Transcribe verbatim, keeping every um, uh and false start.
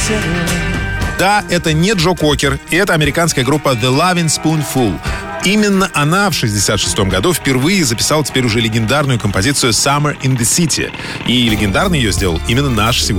Да, это не Джо Кокер, и это американская группа The Lovin' Spoonful. Именно она в шестьдесят шестом году впервые записала теперь уже легендарную композицию «Summer in the City». И легендарной ее сделал именно наш сегодня